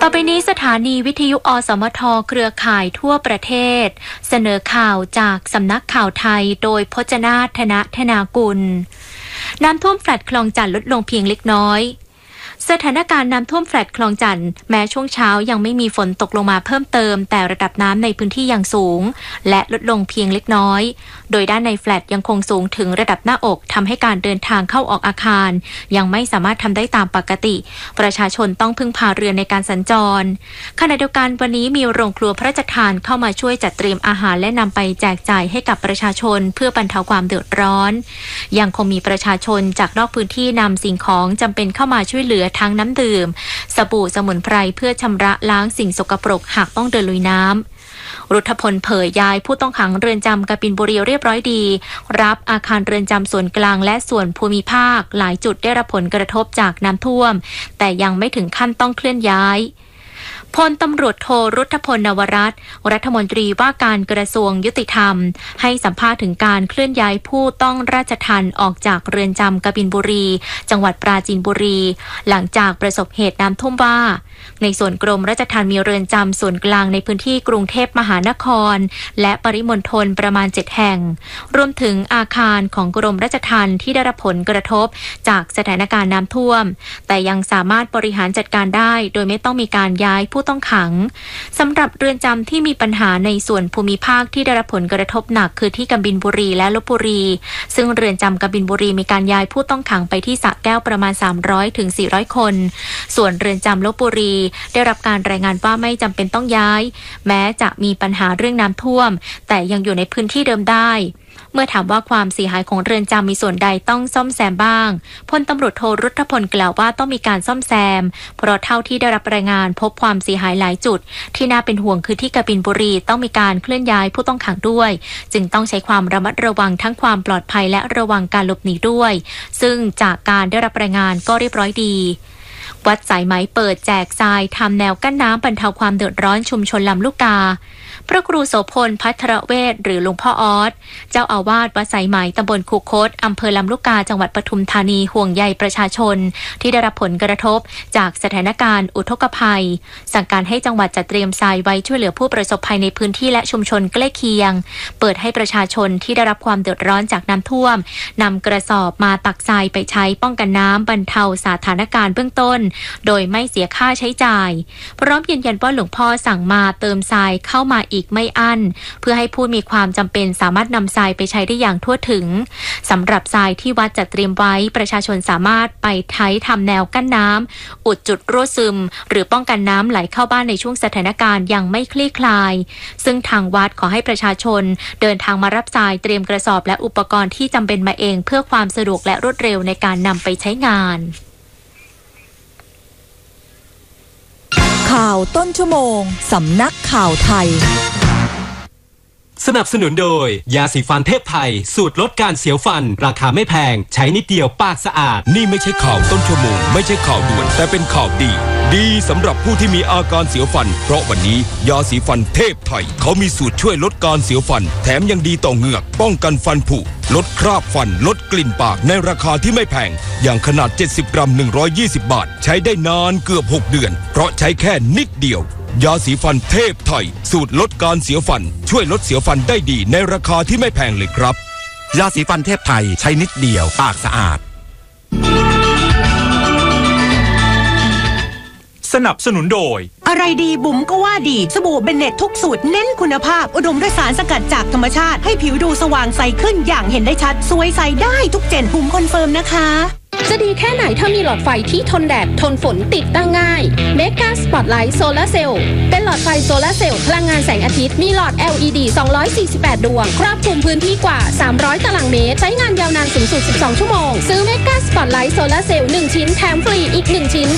อไปนี้สถานีวิทยุอสมทเครือข่ายทั่วประเทศเสนอข่าวจากสำนักข่าวไทยโดยพจนาถ ธนากุลน้ำท่วมแฟลตคลองจันทน์ลดลงเพียงเล็กน้อยสถานการณ์น้ำท่วมแฟลตคลองจันทน์แม้ช่วงเช้ายังไม่มีฝนตกลงมาเพิ่มเติมแต่ระดับน้ำในพื้นที่ยังสูงและลดลงเพียงเล็กน้อยโดยด้านในแฟลตยังคงสูงถึงระดับหน้าอกทำให้การเดินทางเข้าออกอาคารยังไม่สามารถทำได้ตามปกติประชาชนต้องพึ่งพาเรือในการสัญจรขณะเดียวกันวันนี้มีโรงครัวพระราชทานเข้ามาช่วยจัดเตรียมอาหารและนำไปแจกจ่ายให้กับประชาชนเพื่อบรรเทาความเดือดร้อนยังคงมีประชาชนจากนอกพื้นที่นำสิ่งของจำเป็นเข้ามาช่วยเหลือทั้งน้ำดื่มสบู่สมุนไพรเพื่อชำระล้างสิ่งสกปรกหากต้องเดินลุยน้ำรุทธพลเผยย้ายผู้ต้องขังเรือนจำกบินบุรีเรียบร้อยดีรับอาคารเรือนจำส่วนกลางและส่วนภูมิภาคหลายจุดได้รับผลกระทบจากน้ำท่วมแต่ยังไม่ถึงขั้นต้องเคลื่อนย้ายพลตำรวจโทรุทธพลนวรัตน์รัฐมนตรีว่าการกระทรวงยุติธรรมให้สัมภาษณ์ถึงการเคลื่อนย้ายผู้ต้องราชทัณฑ์ออกจากเรือนจำกบินบุรีจังหวัดปราจีนบุรีหลังจากประสบเหตุน้ำท่วมว่าในส่วนกรมราชทัณฑ์มีเรือนจำส่วนกลางในพื้นที่กรุงเทพมหานครและปริมณฑลประมาณ7แห่งรวมถึงอาคารของกรมราชทัณฑ์ที่ได้รับผลกระทบจากสถานการณ์น้ำท่วมแต่ยังสามารถบริหารจัดการได้โดยไม่ต้องมีการย้ายผู้ต้องขังสำหรับเรือนจำที่มีปัญหาในส่วนภูมิภาคที่ได้รับผลกระทบหนักคือที่กบินบุรีและลพบุรีซึ่งเรือนจำกบินบุรีมีการย้ายผู้ต้องขังไปที่สระแก้วประมาณ300 ถึง 400 คนส่วนเรือนจำลพบุรีได้รับการรายงานว่าไม่จำเป็นต้องย้ายแม้จะมีปัญหาเรื่องน้ำท่วมแต่ยังอยู่ในพื้นที่เดิมได้เมื่อถามว่าความเสียหายของเรือนจำมีส่วนใดต้องซ่อมแซมบ้างพลตำรวจโทรุทธพลกล่าวว่าต้องมีการซ่อมแซมเพราะเท่าที่ได้รับรายงานพบความเสียหายหลายจุดที่น่าเป็นห่วงคือที่กบินบุรีต้องมีการเคลื่อนย้ายผู้ต้องขังด้วยจึงต้องใช้ความระมัดระวังทั้งความปลอดภัยและระวังการหลบหนีด้วยซึ่งจากการได้รับรายงานก็เรียบร้อยดีวัดสายไหมเปิดแจกทรายทำแนวกั้นน้ำบรรเทาความเดือดร้อนชุมชนลำลูกกาพระครูโสพลภัทรเวชหรือหลวงพ่อออสเจ้าอาวาสวัดสายไหมตำบลคูคตอำเภอลำลูกกาจังหวัดปทุมธานีห่วงใยประชาชนที่ได้รับผลกระทบจากสถานการณ์อุทกภัยสั่งการให้จังหวัดจัดเตรียมทรายไว้ช่วยเหลือผู้ประสบภัยในพื้นที่และชุมชนใกล้เคียงเปิดให้ประชาชนที่ได้รับความเดือดร้อนจากน้ำท่วมนำกระสอบมาตักทรายไปใช้ป้องกันน้ำบรรเทาสถานการณ์เบื้องต้นโดยไม่เสียค่าใช้จ่ายพร้อมยืนยันว่าหลวงพ่อสั่งมาเติมทรายเข้ามาอีกไม่อั้นเพื่อให้ผู้มีความจำเป็นสามารถนำทรายไปใช้ได้อย่างทั่วถึงสำหรับทรายที่วัดจัดเตรียมไว้ประชาชนสามารถไปใช้ทำแนวกั้นน้ำอุดจุดรั่วซึมหรือป้องกันน้ำไหลเข้าบ้านในช่วงสถานการณ์ยังไม่คลี่คลายซึ่งทางวัดขอให้ประชาชนเดินทางมารับทรายเตรียมกระสอบและอุปกรณ์ที่จำเป็นมาเองเพื่อความสะดวกและรวดเร็วในการนำไปใช้งานข่าวต้นชั่วโมงสำนักข่าวไทยสนับสนุนโดยยาสีฟันเทพไทยสูตรลดการเสียวฟันราคาไม่แพงใช้นิดเดียวปากสะอาดนี่ไม่ใช่ข่าวต้นชั่วโมงไม่ใช่ข่าวด่วนแต่เป็นข่าวดีสำหรับผู้ที่มีอาการเสียวฟันเพราะวันนี้ยาสีฟันเทพไทยเขามีสูตรช่วยลดการเสียวฟันแถมยังดีต่อเหงือกป้องกันฟันผุลดคราบฟันลดกลิ่นปากในราคาที่ไม่แพงอย่างขนาด70 กรัม120 บาทใช้ได้นานเกือบ6 เดือนเพราะใช้แค่นิดเดียวยาสีฟันเทพไทยสูตรลดการเสียวฟันช่วยลดเสียวฟันได้ดีในราคาที่ไม่แพงเลยครับยาสีฟันเทพไทยใช้นิดเดียวปากสะอาดสนับสนุนโดยอะไรดีบุ๋มก็ว่าดีสบู่เบนเน็ตทุกสูตรเน้นคุณภาพอุดมด้วยสารสกัดจากธรรมชาติให้ผิวดูสว่างใสขึ้นอย่างเห็นได้ชัดสวยใสได้ทุกเจนบุ๋มคอนเฟิร์มนะคะจะดีแค่ไหนถ้ามีหลอดไฟที่ทนแดดทนฝนติดตั้งง่าย Mega Spotlight Solar Cell เป็นหลอดไฟโซลาร์เซลล์พลังงานแสงอาทิตย์มีหลอด LED 248 ดวงครอบคลุมพื้นที่กว่า300 ตารางเมตรใช้งานยาวนานสูงสุด12 ชั่วโมงซื้อ Mega Spotlight Solar Cell 1 ชิ้นแถมฟรีอีก1 ชิ้น